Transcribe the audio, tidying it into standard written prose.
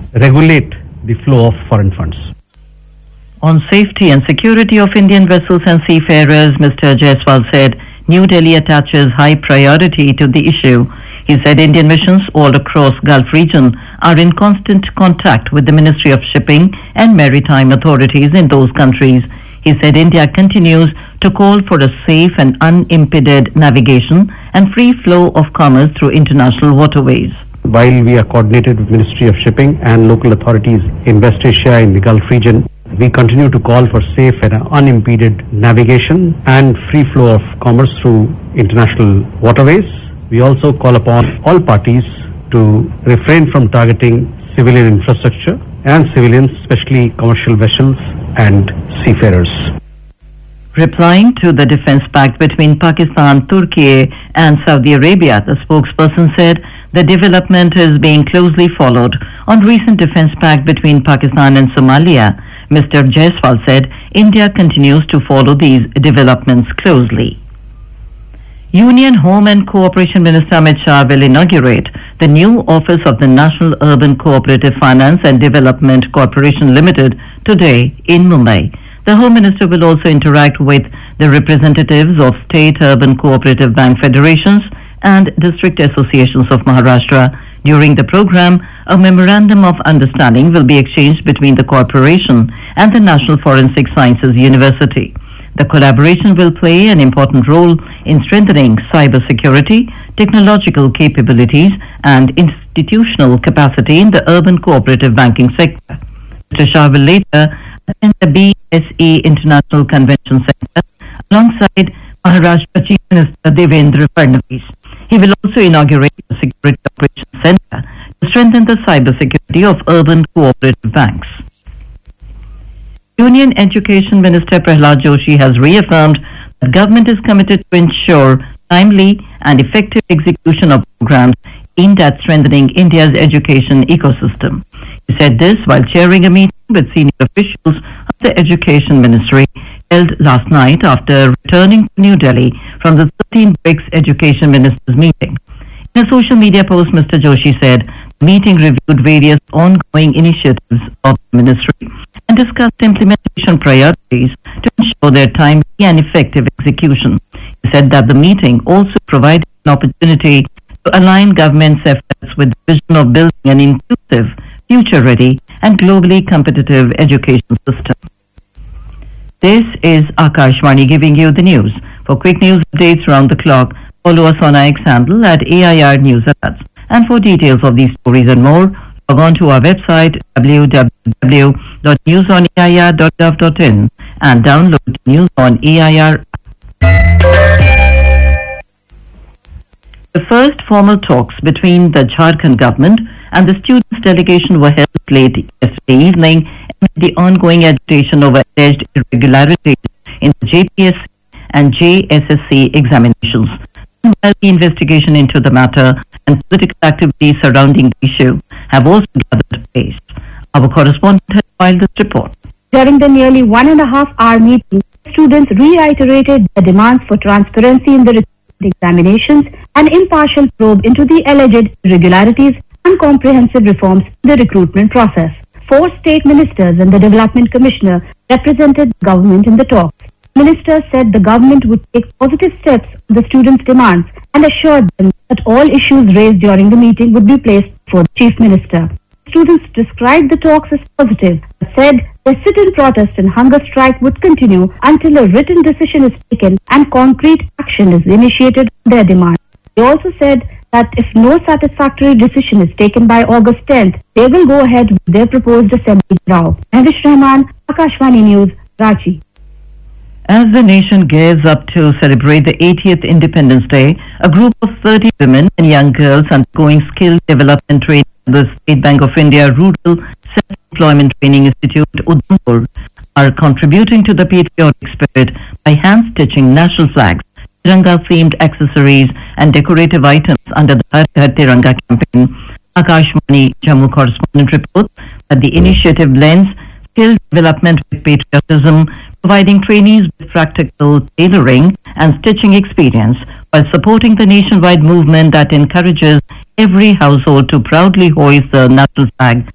regulate the flow of foreign funds. On safety and security of Indian vessels and seafarers, Mr. Jaiswal said New Delhi attaches high priority to the issue. He said Indian missions all across Gulf region are in constant contact with the Ministry of Shipping and Maritime authorities in those countries. He said India continues to call for a safe and unimpeded navigation and free flow of commerce through international waterways. While we are coordinated with Ministry of Shipping and local authorities in West Asia in the Gulf region, we continue to call for safe and unimpeded navigation and free flow of commerce through international waterways. We also call upon all parties to refrain from targeting civilian infrastructure and civilians, especially commercial vessels and seafarers. Replying to the defense pact between Pakistan, Turkey and Saudi Arabia, the spokesperson said the development is being closely followed. On recent defense pact between Pakistan and Somalia, Mr. Jaiswal said India continues to follow these developments closely. Union Home and Cooperation Minister Amit Shah will inaugurate the new office of the National Urban Cooperative Finance and Development Corporation Limited today in Mumbai. The Home Minister will also interact with the representatives of State Urban Cooperative Bank Federations and District Associations of Maharashtra. During the program, a memorandum of understanding will be exchanged between the corporation and the National Forensic Sciences University. The collaboration will play an important role in strengthening cybersecurity, technological capabilities, and institutional capacity in the urban cooperative banking sector. Mr. Shah will later attend the BSE International Convention Center alongside Maharashtra Chief Minister Devendra Fadnavis. He will also inaugurate the Security Operations Center to strengthen the cybersecurity of urban cooperative banks. Union Education Minister Prahlad Joshi has reaffirmed that government is committed to ensure timely and effective execution of programs aimed at strengthening India's education ecosystem. He said this while chairing a meeting with senior officials of the Education Ministry held last night after returning to New Delhi from the 13 BRICS Education Ministers meeting. In a social media post, Mr. Joshi said the meeting reviewed various ongoing initiatives of the ministry and discussed implementation priorities to ensure their timely and effective execution. He said that the meeting also provided an opportunity to align government's efforts with the vision of building an inclusive, future-ready and globally competitive education system. This is Akashvani giving you the news. For quick news updates around the clock, follow us on our X handle at AIR News Alerts. And for details of these stories and more, log on to our website www.newsonair.gov.in and download News on AIR. The first formal talks between the Jharkhand government and the students' delegation were held late yesterday evening amid the ongoing agitation over alleged irregularities in the JPSC and JSSC examinations. While the investigation into the matter and political activities surrounding the issue have also gathered pace. Our correspondent has filed this report. During the nearly 1.5-hour meeting, students reiterated their demands for transparency in the examinations and impartial probe into the alleged irregularities and comprehensive reforms in the recruitment process. 4 state ministers and the development commissioner represented the government in the talks. Minister said the government would take positive steps on the students' demands and assured them that all issues raised during the meeting would be placed before the chief minister. Students described the talks as positive, but said their sit-in protest and hunger strike would continue until a written decision is taken and concrete action is initiated on their demands. They also said that if no satisfactory decision is taken by August 10th, they will go ahead with their proposed assembly row. Mahesh Rahman, Akashvani News, Ranchi. As the nation gears up to celebrate the 80th Independence Day, a group of 30 women and young girls undergoing skill development training at the State Bank of India Rural Self-Employment Training Institute, Udhampur, are contributing to the patriotic spirit by hand-stitching national flags, Tiranga-themed accessories and decorative items under the Har Ghar Tiranga campaign. Akashvani Jammu correspondent reports that the initiative blends skill development with patriotism, providing trainees with practical tailoring and stitching experience while supporting the nationwide movement that encourages every household to proudly hoist the national flag